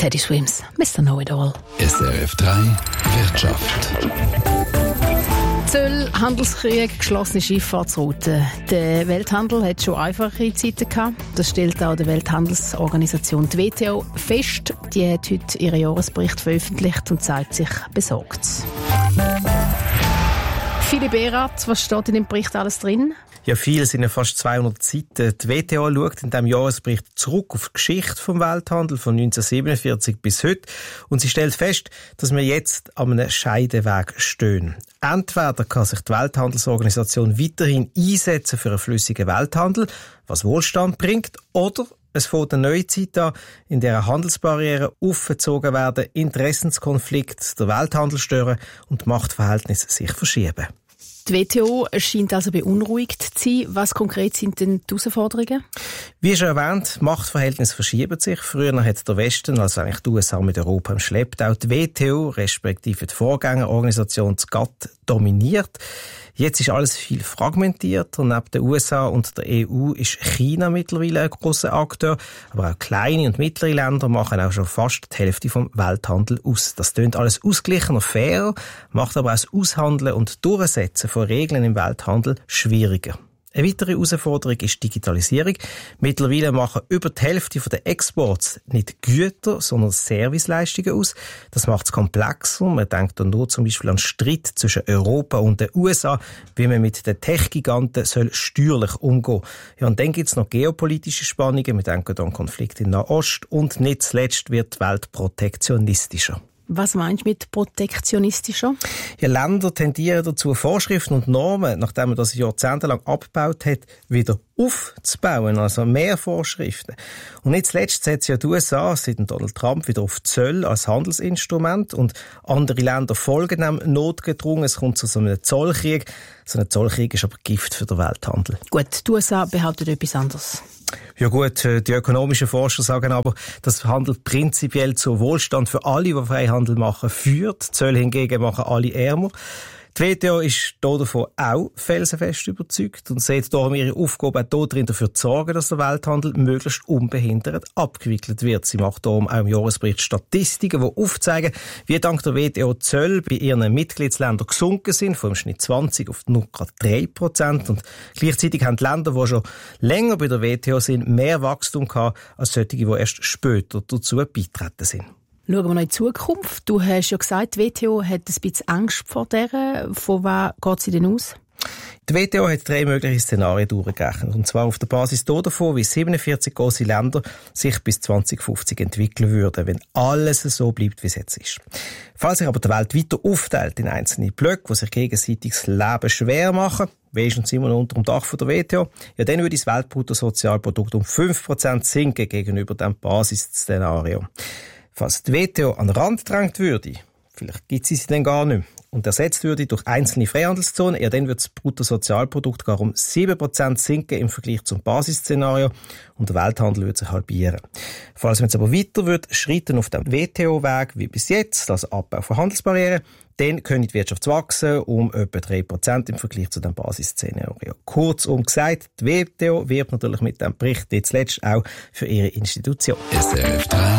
Teddy Swims, Mr. Know-it-all. SRF 3 Wirtschaft. Zölle, Handelskrieg, geschlossene Schifffahrtsrouten. Der Welthandel hat schon einfache Zeiten gehabt. Das stellt auch die Welthandelsorganisation die WTO fest. Die hat heute ihren Jahresbericht veröffentlicht und zeigt sich besorgt. Philipp Erath, was steht in dem Bericht alles drin? Ja, viel, sind ja fast 200 Seiten. Die WTO schaut in diesem Jahresbericht zurück auf die Geschichte vom Welthandel von 1947 bis heute und sie stellt fest, dass wir jetzt an einem Scheideweg stehen. Entweder kann sich die Welthandelsorganisation weiterhin einsetzen für einen flüssigen Welthandel, was Wohlstand bringt, oder es fängt eine neue Zeit an, in der Handelsbarrieren aufgezogen werden, Interessenskonflikte den Welthandel stören und die Machtverhältnisse sich verschieben. Die WTO scheint also beunruhigt zu sein. Was konkret sind denn die Herausforderungen? Wie schon erwähnt, Machtverhältnisse verschieben sich. Früher hat der Westen, also eigentlich die USA mit Europa im Schlepptau, die WTO, respektive die Vorgängerorganisation das GATT, dominiert. Jetzt ist alles viel fragmentierter. Neben den USA und der EU ist China mittlerweile ein grosser Akteur. Aber auch kleine und mittlere Länder machen auch schon fast die Hälfte vom Welthandel aus. Das tönt alles ausgeglichener, fairer, macht aber auch das Aushandeln und Durchsetzen von Regeln im Welthandel schwieriger. Eine weitere Herausforderung ist Digitalisierung. Mittlerweile machen über die Hälfte der Exports nicht Güter, sondern Serviceleistungen aus. Das macht es komplexer. Man denkt dann nur zum Beispiel an Streit zwischen Europa und den USA, wie man mit den Tech-Giganten steuerlich umgehen soll. Ja, und dann gibt es noch geopolitische Spannungen. Wir denken an Konflikte in Nahost und nicht zuletzt wird die Welt protektionistischer. Was meinst du mit protektionistischer? Ja, Länder tendieren dazu, Vorschriften und Normen, nachdem man das jahrzehntelang abgebaut hat, wieder aufzubauen, also mehr Vorschriften. Und nicht zuletzt setzen ja die USA seit Donald Trump wieder auf Zölle als Handelsinstrument und andere Länder folgen dem notgedrungen. Es kommt zu so einem Zollkrieg. So ein Zollkrieg ist aber Gift für den Welthandel. Gut, die USA behaupten etwas anderes. Ja gut, die ökonomischen Forscher sagen aber, dass Handel prinzipiell zu Wohlstand für alle, die Freihandel machen, führt. Zölle hingegen machen alle ärmer. Die WTO ist davon auch felsenfest überzeugt und sieht darum ihre Aufgabe auch darin, dafür zu sorgen, dass der Welthandel möglichst unbehindert abgewickelt wird. Sie macht darum auch im Jahresbericht Statistiken, die aufzeigen, wie dank der WTO Zölle bei ihren Mitgliedsländern gesunken sind, vom Schnitt 20 auf nur gerade 3%. Und gleichzeitig haben die Länder, die schon länger bei der WTO sind, mehr Wachstum gehabt als solche, die erst später dazu beitreten sind. Schauen wir noch in die Zukunft. Du hast ja gesagt, die WTO hat ein bisschen Angst vor der. Von was geht sie denn aus? Die WTO hat 3 mögliche Szenarien durchgerechnet. Und zwar auf der Basis davon, wie 47 große Länder sich bis 2050 entwickeln würden, wenn alles so bleibt, wie es jetzt ist. Falls sich aber die Welt weiter aufteilt in einzelne Blöcke, die sich gegenseitig das Leben schwer machen, wenigstens immer noch unter dem Dach von der WTO, ja, dann würde das Weltbruttosozialprodukt um 5% sinken gegenüber dem Basisszenario. Falls die WTO an den Rand gedrängt würde, vielleicht gibt sie dann gar nicht mehr, und ersetzt würde durch einzelne Freihandelszonen, ja, dann wird das Bruttosozialprodukt gar um 7% sinken im Vergleich zum Basisszenario und der Welthandel würde sich halbieren. Falls man jetzt aber weiter wird, schreiten auf dem WTO-Weg wie bis jetzt, also Abbau von Handelsbarrieren, dann könnte die Wirtschaft wachsen um etwa 3% im Vergleich zu dem Basisszenario. Kurzum gesagt, die WTO wirbt natürlich mit dem Bericht nicht zuletzt auch für ihre Institution. SRF 3